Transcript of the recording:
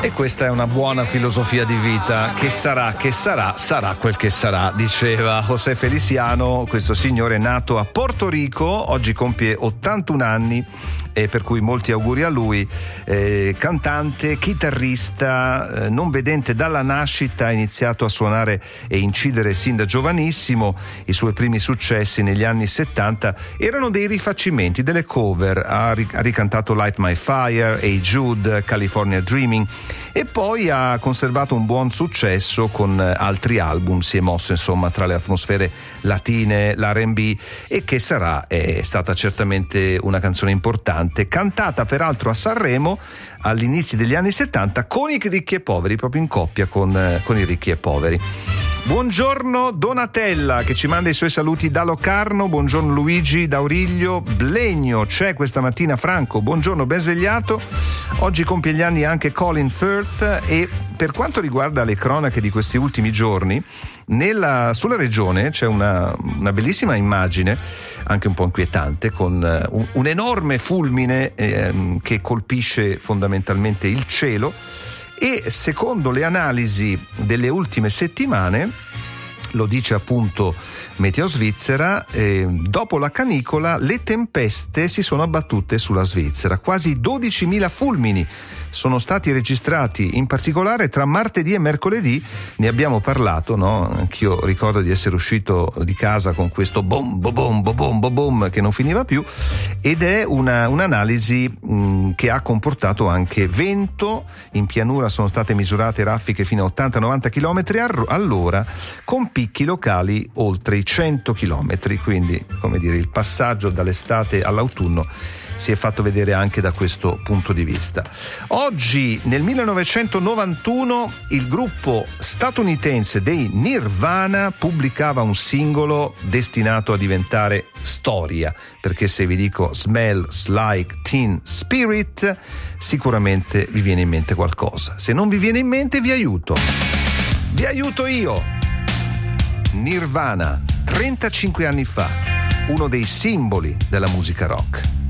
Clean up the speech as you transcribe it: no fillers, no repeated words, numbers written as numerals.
E questa è una buona filosofia di vita. Che sarà, sarà quel che sarà, diceva José Feliciano. Questo signore è nato a Porto Rico, oggi compie 81 anni, e per cui molti auguri a lui. Cantante, chitarrista, non vedente dalla nascita, ha iniziato a suonare e incidere sin da giovanissimo. I suoi primi successi negli anni 70 erano dei rifacimenti, delle cover. Ha ricantato Light My Fire, Hey Jude, California Dreaming, e poi ha conservato un buon successo con altri album. Si è mosso insomma tra le atmosfere latine, l'R&B, e Che sarà è stata certamente una canzone importante, cantata peraltro a Sanremo all'inizio degli anni 70 con i Ricchi e Poveri, proprio in coppia con i Ricchi e Poveri. Buongiorno Donatella, che ci manda i suoi saluti da Locarno. Buongiorno Luigi da Auriglio. Blegno c'è questa mattina. Franco, buongiorno, ben svegliato. Oggi compie gli anni anche Colin Firth. E per quanto riguarda le cronache di questi ultimi giorni, sulla regione c'è una bellissima immagine, anche un po' inquietante, con un enorme fulmine che colpisce fondamentalmente il cielo. E secondo le analisi delle ultime settimane, lo dice appunto Meteo Svizzera, dopo la canicola le tempeste si sono abbattute sulla Svizzera. Quasi 12.000 fulmini sono stati registrati, in particolare tra martedì e mercoledì. Ne abbiamo parlato, no? Anch'io ricordo di essere uscito di casa con questo bom bom bom bom bom che non finiva più, ed è un'analisi che ha comportato anche vento. In pianura sono state misurate raffiche fino a 80-90 km all'ora, con picchi locali oltre i 100 km, quindi come dire il passaggio dall'estate all'autunno si è fatto vedere anche da questo punto di vista. Oggi, nel 1991, il gruppo statunitense dei Nirvana pubblicava un singolo destinato a diventare storia, perché se vi dico Smells Like Teen Spirit sicuramente vi viene in mente qualcosa. Se non vi viene in mente vi aiuto io. Nirvana, 35 anni fa, uno dei simboli della musica rock.